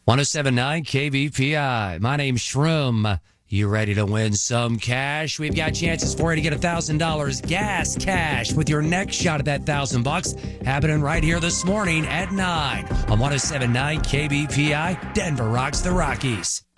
1079 KVPI. My name's Shroom. You ready to win some cash? We've got chances for you to get $1,000 gas cash with your next shot at that $1,000 happening right here this morning at 9 on 1079 KVPI. Denver rocks the Rockies.